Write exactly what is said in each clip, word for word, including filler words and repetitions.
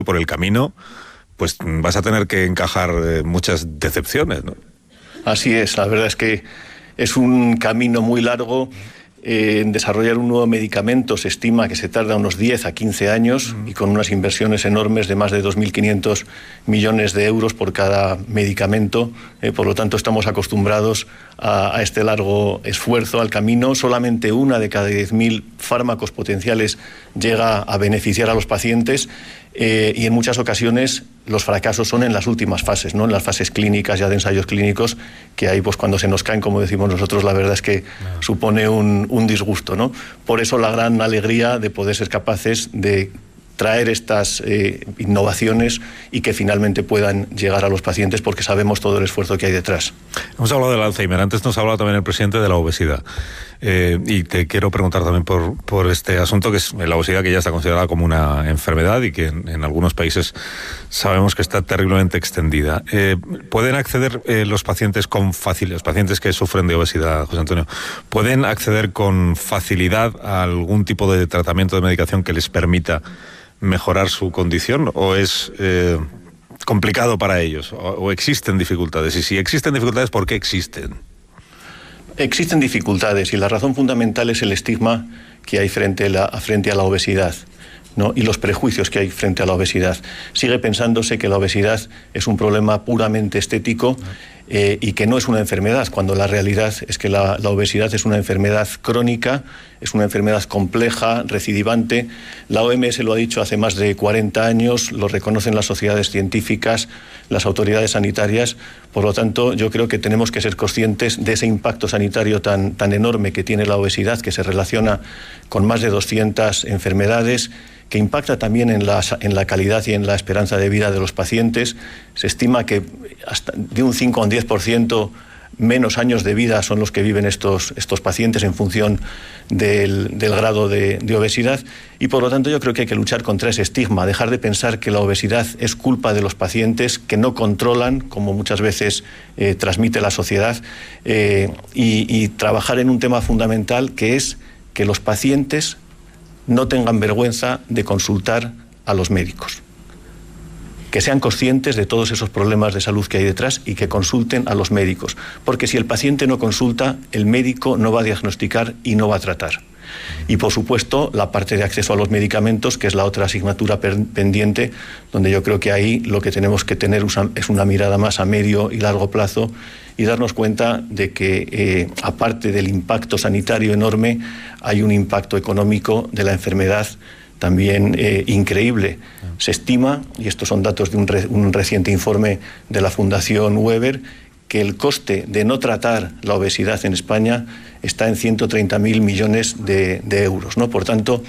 por el camino, pues vas a tener que encajar eh, muchas decepciones, ¿no? Así es, la verdad es que es un camino muy largo. Eh, en desarrollar un nuevo medicamento se estima que se tarda unos diez a quince años y con unas inversiones enormes de más de dos mil quinientos millones de euros por cada medicamento. Eh, por lo tanto, estamos acostumbrados a, a este largo esfuerzo al camino. Solamente una de cada diez mil fármacos potenciales llega a beneficiar a los pacientes. Eh, y en muchas ocasiones los fracasos son en las últimas fases, ¿no? En las fases clínicas, ya de ensayos clínicos, que ahí pues cuando se nos caen, como decimos nosotros, la verdad es que no. supone un, un disgusto, ¿no? Por eso la gran alegría de poder ser capaces de traer estas eh, innovaciones y que finalmente puedan llegar a los pacientes, porque sabemos todo el esfuerzo que hay detrás. Hemos hablado del Alzheimer, antes nos ha hablado también el presidente de la obesidad. Eh, y te quiero preguntar también por, por este asunto, que es la obesidad, que ya está considerada como una enfermedad y que en, en algunos países sabemos que está terriblemente extendida. Eh, ¿Pueden acceder eh, los pacientes con facilidad, los pacientes que sufren de obesidad, José Antonio, pueden acceder con facilidad a algún tipo de tratamiento, de medicación que les permita mejorar su condición, o es eh, complicado para ellos, o, o existen dificultades? Y si existen dificultades, ¿por qué existen? Existen dificultades y la razón fundamental es el estigma que hay frente a la, frente a la obesidad, ¿no? Y los prejuicios que hay frente a la obesidad. Sigue pensándose que la obesidad es un problema puramente estético eh, y que no es una enfermedad, cuando la realidad es que la, la obesidad es una enfermedad crónica, es una enfermedad compleja, recidivante. La O M S lo ha dicho hace más de cuarenta años, lo reconocen las sociedades científicas, las autoridades sanitarias. Por lo tanto, yo creo que tenemos que ser conscientes de ese impacto sanitario tan, tan enorme que tiene la obesidad, que se relaciona con más de doscientas enfermedades, que impacta también en la, en la calidad y en la esperanza de vida de los pacientes. Se estima que hasta de un cinco a un diez por ciento menos años de vida son los que viven estos, estos pacientes en función del, del grado de, de obesidad, y por lo tanto yo creo que hay que luchar contra ese estigma, dejar de pensar que la obesidad es culpa de los pacientes, que no controlan, como muchas veces eh, transmite la sociedad, eh, y, y trabajar en un tema fundamental, que es que los pacientes no tengan vergüenza de consultar a los médicos, que sean conscientes de todos esos problemas de salud que hay detrás y que consulten a los médicos, porque si el paciente no consulta, el médico no va a diagnosticar y no va a tratar. Y por supuesto la parte de acceso a los medicamentos, que es la otra asignatura pendiente, donde yo creo que ahí lo que tenemos que tener es una mirada más a medio y largo plazo y darnos cuenta de que eh, aparte del impacto sanitario enorme, hay un impacto económico de la enfermedad también eh, increíble. Se estima, y estos son datos de un, re, un reciente informe de la Fundación Weber, que el coste de no tratar la obesidad en España está en ciento treinta mil millones de, de euros, ¿no? Por tanto,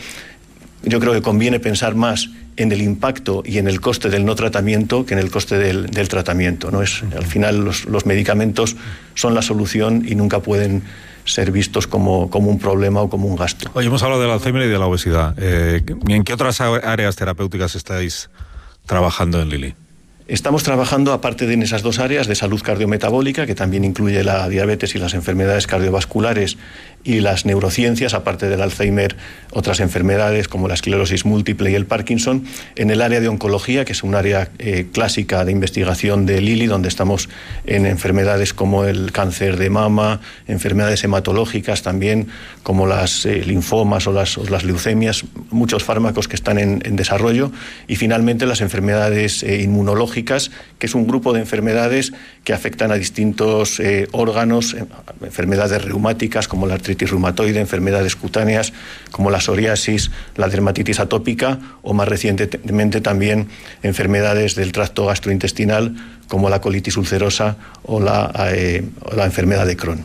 yo creo que conviene pensar más en el impacto y en el coste del no tratamiento que en el coste del, del tratamiento, ¿no? Es, al final los, los medicamentos son la solución y nunca pueden ser vistos como, como un problema o como un gasto. Oye, hemos hablado del Alzheimer y de la obesidad. Eh, ¿En qué otras áreas terapéuticas estáis trabajando en Lilly? Estamos trabajando, aparte de en esas dos áreas, de salud cardiometabólica, que también incluye la diabetes y las enfermedades cardiovasculares, y las neurociencias, aparte del Alzheimer, otras enfermedades como la esclerosis múltiple y el Parkinson. En el área de oncología, que es un área eh, clásica de investigación de Lilly, donde estamos en enfermedades como el cáncer de mama, enfermedades hematológicas también, como las eh, linfomas o las, o las leucemias, muchos fármacos que están en, en desarrollo. Y finalmente las enfermedades eh, inmunológicas, que es un grupo de enfermedades que afectan a distintos eh, órganos, eh, enfermedades reumáticas como la artritis reumatoide, enfermedades cutáneas como la psoriasis, la dermatitis atópica, o más recientemente también enfermedades del tracto gastrointestinal como la colitis ulcerosa o la, eh, o la enfermedad de Crohn.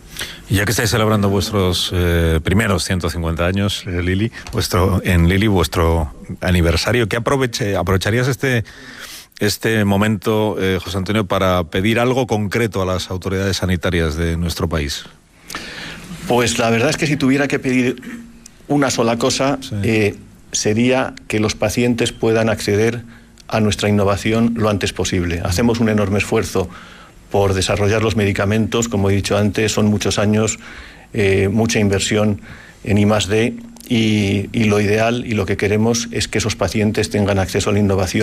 Y ya que estáis celebrando vuestros eh, primeros ciento cincuenta años, eh, Lilly, vuestro, en Lilly, vuestro aniversario, ¿qué aproveche, aprovecharías este, este momento, eh, José Antonio, para pedir algo concreto a las autoridades sanitarias de nuestro país? Pues la verdad es que si tuviera que pedir una sola cosa, sí. eh, sería que los pacientes puedan acceder a nuestra innovación lo antes posible. Hacemos un enorme esfuerzo por desarrollar los medicamentos, como he dicho antes, son muchos años, eh, mucha inversión en I más D, y, y lo ideal y lo que queremos es que esos pacientes tengan acceso a la innovación